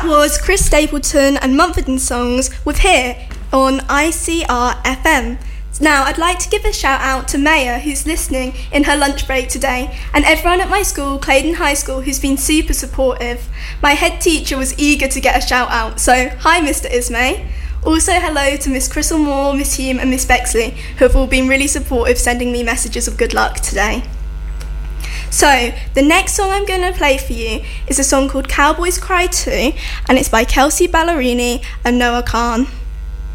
was Chris Stapleton and Mumford & Sons with Here on ICR FM. Now, I'd like to give a shout out to Maya, who's listening in her lunch break today, and everyone at my school, Claydon High School, who's been super supportive. My head teacher was eager to get a shout out, so hi Mr. Ismay. Also hello to Miss Crystal Moore, Miss Hume and Miss Bexley, who have all been really supportive, sending me messages of good luck today. So, the next song I'm going to play for you is a song called Cowboys Cry Too, and it's by Kelsey Ballerini and Noah Khan.